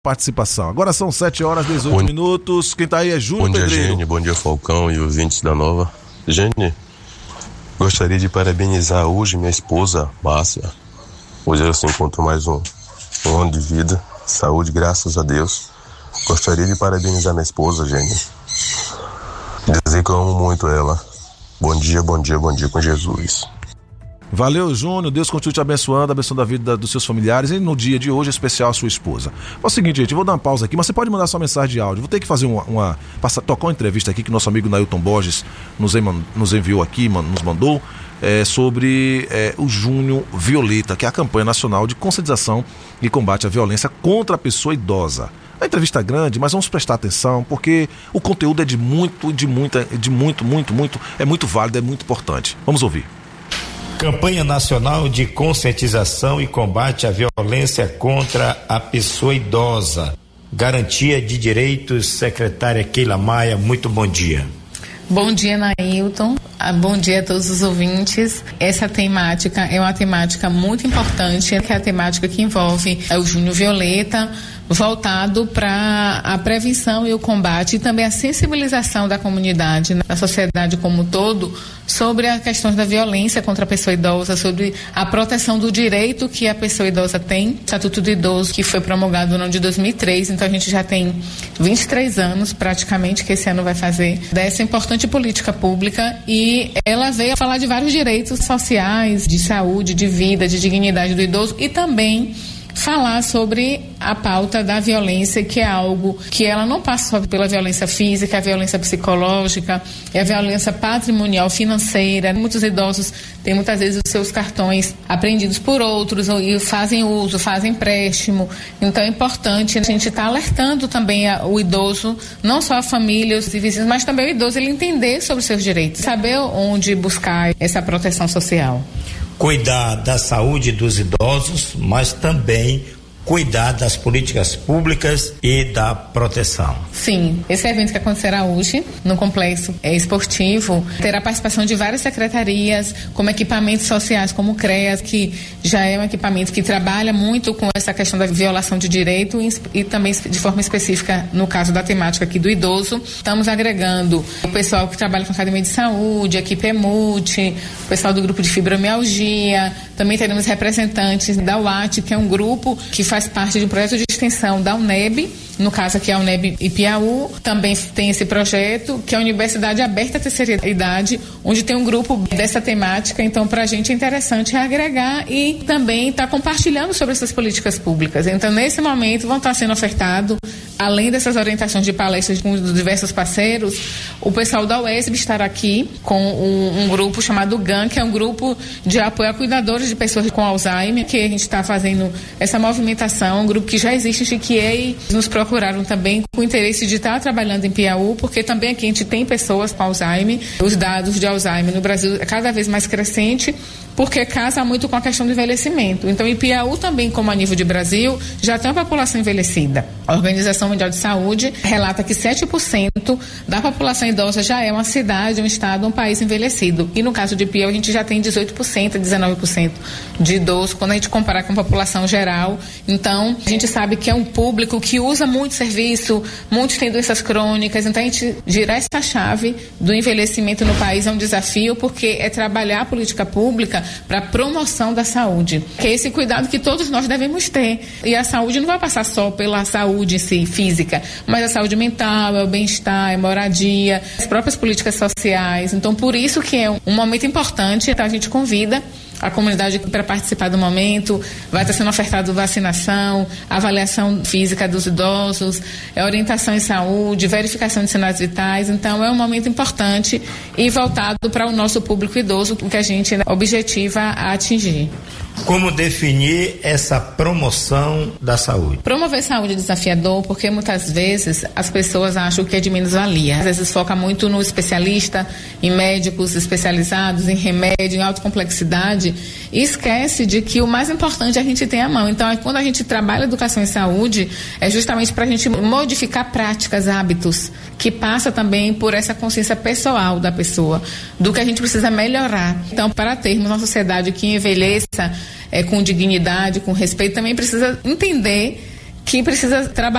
participação. Agora são 7h18. Quem tá aí é Júnior Pedreiro. Bom dia, Gene. Bom dia, Falcão e ouvintes da Nova. Gene, gostaria de parabenizar hoje minha esposa, Márcia. Hoje ela se encontrou mais um ano de vida, saúde, graças a Deus. Gostaria de parabenizar minha esposa, Gene. Dizer que eu amo muito ela. Bom dia com Jesus. Valeu, Júnior. Deus continue te abençoando a vida dos seus familiares e no dia de hoje, em especial a sua esposa. É o seguinte, gente, eu vou dar uma pausa aqui, mas você pode mandar sua mensagem de áudio. Vou ter que fazer tocar uma entrevista aqui que nosso amigo Nailton Borges nos enviou aqui, nos mandou, sobre o Junho Violeta, que é a campanha nacional de conscientização e combate à violência contra a pessoa idosa. A entrevista é grande, mas vamos prestar atenção, porque o conteúdo é muito válido, é muito importante. Vamos ouvir. Campanha Nacional de Conscientização e Combate à Violência contra a Pessoa Idosa. Garantia de Direitos, secretária Keila Maia, muito bom dia. Bom dia, Nailton. Bom dia a todos os ouvintes. Essa temática é uma temática muito importante, que é a temática que envolve o Junho Violeta, voltado para a prevenção e o combate e também a sensibilização da comunidade, da sociedade como um todo, sobre a questão da violência contra a pessoa idosa, sobre a proteção do direito que a pessoa idosa tem. O Estatuto do Idoso, que foi promulgado no ano de 2003, então a gente já tem 23 anos praticamente, que esse ano vai fazer, dessa importante política pública, e ela veio a falar de vários direitos sociais, de saúde, de vida, de dignidade do idoso e também falar sobre a pauta da violência, que é algo que ela não passa só pela violência física, a violência psicológica, é a violência patrimonial, financeira. Muitos idosos têm muitas vezes os seus cartões apreendidos por outros e fazem uso, fazem empréstimo. Então é importante a gente estar alertando também o idoso, não só a família, os vizinhos, mas também o idoso, ele entender sobre os seus direitos, saber onde buscar essa proteção social. Cuidar da saúde dos idosos, mas também cuidar das políticas públicas e da proteção. Sim, esse evento que acontecerá hoje no complexo esportivo terá participação de várias secretarias, como equipamentos sociais, como o CREAS, que já é um equipamento que trabalha muito com essa questão da violação de direito e também de forma específica no caso da temática aqui do idoso. Estamos agregando o pessoal que trabalha com academia de saúde, a equipe EMUT, o pessoal do grupo de fibromialgia, também teremos representantes da UAT, que é um grupo que faz parte de um projeto de extensão da UNEB, no caso aqui é a UNEB Ipiaú, também tem esse projeto, que é a Universidade Aberta à Terceira Idade, onde tem um grupo dessa temática, então para a gente é interessante agregar e também estar compartilhando sobre essas políticas públicas. Então nesse momento vão estar sendo ofertados, além dessas orientações de palestras com diversos parceiros, o pessoal da UESB estará aqui com um grupo chamado GAN, que é um grupo de apoio a cuidadores de pessoas com Alzheimer, que a gente está fazendo essa movimentação, um grupo que já existe em Chiquié e nos procuraram também com o interesse de estar trabalhando em Piauí, porque também aqui a gente tem pessoas com Alzheimer. Os dados de Alzheimer no Brasil é cada vez mais crescente, porque casa muito com a questão do envelhecimento. Então, em Piauí também, como a nível de Brasil, já tem uma população envelhecida. A Organização Mundial de Saúde relata que 7% da população idosa já é uma cidade, um estado, um país envelhecido. E no caso de Piauí, a gente já tem 18%, 19% de idosos, quando a gente comparar com a população geral. Então, a gente sabe que é um público que usa muito serviço, muitos têm doenças crônicas. Então, a gente girar essa chave do envelhecimento no país é um desafio, porque é trabalhar a política pública para a promoção da saúde, que é esse cuidado que todos nós devemos ter. E a saúde não vai passar só pela saúde em si, física, mas a saúde mental, é o bem-estar, é a moradia, as próprias políticas sociais. Então, por isso que é um momento importante. Então, a gente convida a comunidade para participar do momento. Vai estar sendo ofertado vacinação, avaliação física dos idosos, orientação em saúde, verificação de sinais vitais. Então é um momento importante e voltado para o nosso público idoso, que a gente objetiva a atingir. Como definir essa promoção da saúde? Promover saúde é desafiador, porque muitas vezes as pessoas acham que é de menos-valia. Às vezes foca muito no especialista, em médicos especializados, em remédio, em alta complexidade, e esquece de que o mais importante é a gente ter à mão. Então, quando a gente trabalha educação em saúde, é justamente para a gente modificar práticas, hábitos, que passa também por essa consciência pessoal da pessoa, do que a gente precisa melhorar. Então, para termos uma sociedade que envelheça com dignidade, com respeito, também precisa entender que precisa trabalhar